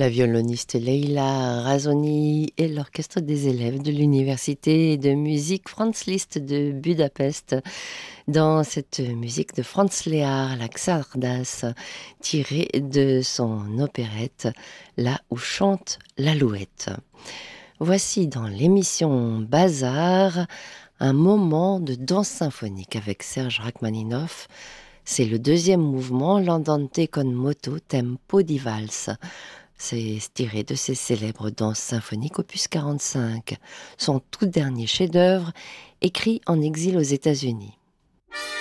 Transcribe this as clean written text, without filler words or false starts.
La violoniste Leila Razoni et l'orchestre des élèves de l'université de musique Franz Liszt de Budapest dans cette musique de Franz Lehár, la Czardas, tirée de son opérette Là où chante l'alouette. Voici dans l'émission Bazar un moment de danse symphonique avec Serge Rachmaninoff. C'est le deuxième mouvement, l'Andante con moto tempo di valse. C'est tiré de ses célèbres danses symphoniques opus 45, son tout dernier chef-d'œuvre, écrit en exil aux États-Unis.